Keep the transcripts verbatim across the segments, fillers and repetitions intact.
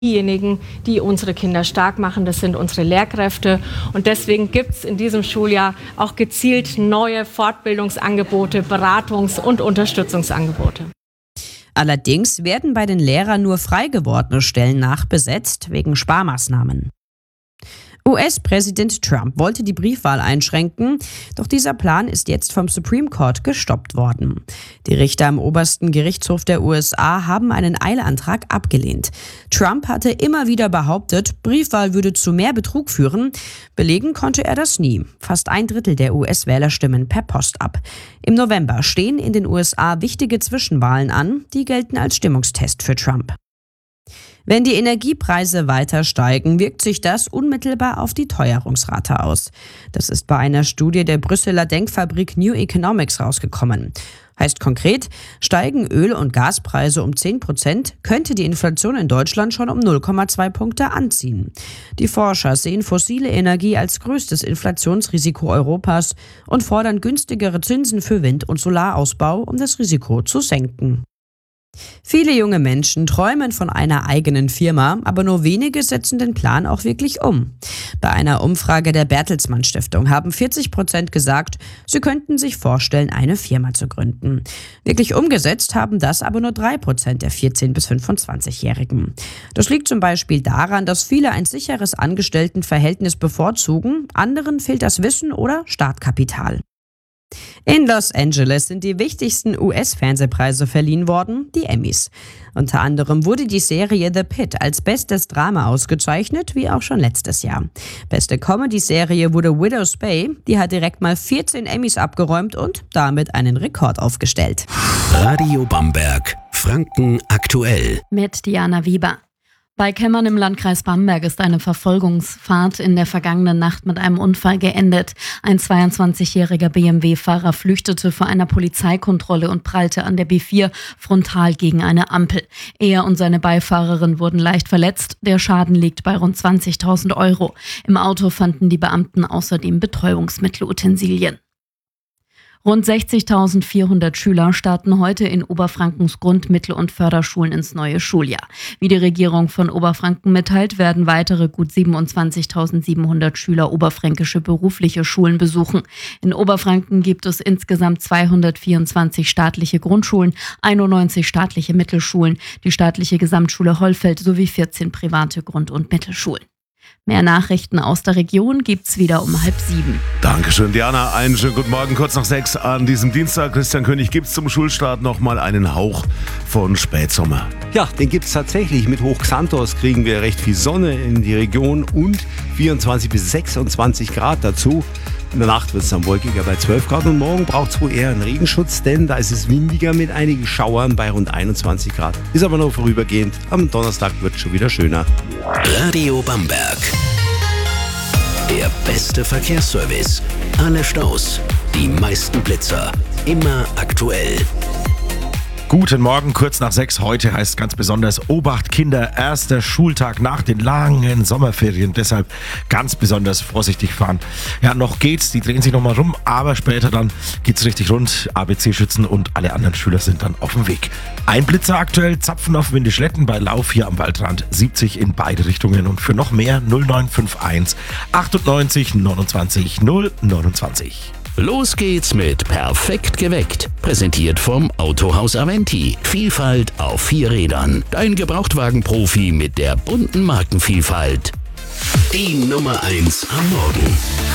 Diejenigen, die unsere Kinder stark machen, das sind unsere Lehrkräfte. Und deswegen gibt es in diesem Schuljahr auch gezielt neue Fortbildungsangebote, Beratungs- und Unterstützungsangebote. Allerdings werden bei den Lehrern nur frei gewordene Stellen nachbesetzt wegen Sparmaßnahmen. U S-Präsident Trump wollte die Briefwahl einschränken, doch dieser Plan ist jetzt vom Supreme Court gestoppt worden. Die Richter am obersten Gerichtshof der U S A haben einen Eilantrag abgelehnt. Trump hatte immer wieder behauptet, Briefwahl würde zu mehr Betrug führen. Belegen konnte er das nie. Fast ein Drittel der U S-Wähler stimmen per Post ab. Im November stehen in den U S A wichtige Zwischenwahlen an, die gelten als Stimmungstest für Trump. Wenn die Energiepreise weiter steigen, wirkt sich das unmittelbar auf die Teuerungsrate aus. Das ist bei einer Studie der Brüsseler Denkfabrik New Economics rausgekommen. Heißt konkret, steigen Öl- und Gaspreise um zehn Prozent, könnte die Inflation in Deutschland schon um null Komma zwei Punkte anziehen. Die Forscher sehen fossile Energie als größtes Inflationsrisiko Europas und fordern günstigere Zinsen für Wind- und Solarausbau, um das Risiko zu senken. Viele junge Menschen träumen von einer eigenen Firma, aber nur wenige setzen den Plan auch wirklich um. Bei einer Umfrage der Bertelsmann Stiftung haben vierzig Prozent gesagt, sie könnten sich vorstellen, eine Firma zu gründen. Wirklich umgesetzt haben das aber nur drei Prozent der vierzehn- bis fünfundzwanzigjährigen. Das liegt zum Beispiel daran, dass viele ein sicheres Angestelltenverhältnis bevorzugen, anderen fehlt das Wissen oder Startkapital. In Los Angeles sind die wichtigsten U S-Fernsehpreise verliehen worden, die Emmys. Unter anderem wurde die Serie The Pitt als bestes Drama ausgezeichnet, wie auch schon letztes Jahr. Beste Comedy-Serie wurde Widow's Bay, die hat direkt mal vierzehn Emmys abgeräumt und damit einen Rekord aufgestellt. Radio Bamberg, Franken aktuell. Mit Diana Wieber. Bei Kemmern im Landkreis Bamberg ist eine Verfolgungsfahrt in der vergangenen Nacht mit einem Unfall geendet. Ein zweiundzwanzigjähriger B M W-Fahrer flüchtete vor einer Polizeikontrolle und prallte an der B vier frontal gegen eine Ampel. Er und seine Beifahrerin wurden leicht verletzt. Der Schaden liegt bei rund zwanzigtausend Euro. Im Auto fanden die Beamten außerdem Betäubungsmittelutensilien. Rund sechzigtausendvierhundert Schüler starten heute in Oberfrankens Grund-, Mittel- und Förderschulen ins neue Schuljahr. Wie die Regierung von Oberfranken mitteilt, werden weitere gut siebenundzwanzigtausendsiebenhundert Schüler oberfränkische berufliche Schulen besuchen. In Oberfranken gibt es insgesamt zweihundertvierundzwanzig staatliche Grundschulen, einundneunzig staatliche Mittelschulen, die staatliche Gesamtschule Hollfeld sowie vierzehn private Grund- und Mittelschulen. Mehr Nachrichten aus der Region gibt's wieder um halb sieben. Dankeschön, Diana. Einen schönen guten Morgen, kurz nach sechs an diesem Dienstag. Christian König, gibt's zum Schulstart nochmal einen Hauch von Spätsommer? Ja, den gibt's tatsächlich. Mit Hoch Xanthos kriegen wir recht viel Sonne in die Region und vierundzwanzig bis sechsundzwanzig Grad dazu. In der Nacht wird es dann wolkiger bei zwölf Grad und morgen braucht es wohl eher einen Regenschutz, denn da ist es windiger mit einigen Schauern bei rund einundzwanzig Grad. Ist aber nur vorübergehend. Am Donnerstag wird es schon wieder schöner. Radio Bamberg. Der beste Verkehrsservice. Alle Staus, die meisten Blitzer. Immer aktuell. Guten Morgen, kurz nach sechs. Heute heißt ganz besonders Obacht Kinder, erster Schultag nach den langen Sommerferien. Deshalb ganz besonders vorsichtig fahren. Ja, noch geht's, die drehen sich nochmal rum, aber später dann geht's richtig rund. A B C-Schützen und alle anderen Schüler sind dann auf dem Weg. Ein Blitzer aktuell, Zapfen auf Windischletten bei Lauf hier am Waldrand. siebzig in beide Richtungen und für noch mehr null neun fünf eins achtundneunzig neunundzwanzig null neunundzwanzig. Los geht's mit Perfekt geweckt. Präsentiert vom Autohaus Aventi. Vielfalt auf vier Rädern. Dein Gebrauchtwagen-Profi mit der bunten Markenvielfalt. Die Nummer eins am Morgen.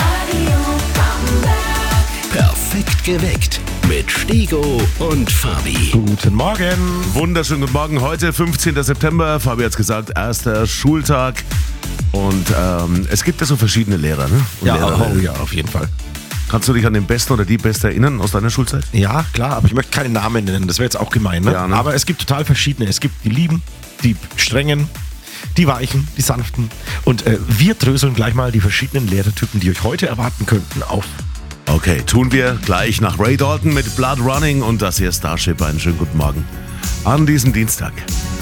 Perfekt geweckt. Mit Stego und Fabi. Guten Morgen. Wunderschönen guten Morgen. Heute, fünfzehnten September. Fabi hat's gesagt, erster Schultag. Und ähm, es gibt ja so verschiedene Lehrer, ne? Und Ja, Lehrerinnen. oh, ja, auf jeden Fall. Kannst du dich an den Besten oder die Beste erinnern aus deiner Schulzeit? Ja, klar, aber ich möchte keine Namen nennen, das wäre jetzt auch gemein. Ne? Ja, ne? Aber es gibt total verschiedene. Es gibt die Lieben, die Strengen, die Weichen, die Sanften. Und äh, wir dröseln gleich mal die verschiedenen Lehrertypen, die euch heute erwarten könnten, auf. Okay, tun wir gleich nach Ray Dalton mit Blood Running und das hier Starship. Einen schönen guten Morgen an diesem Dienstag.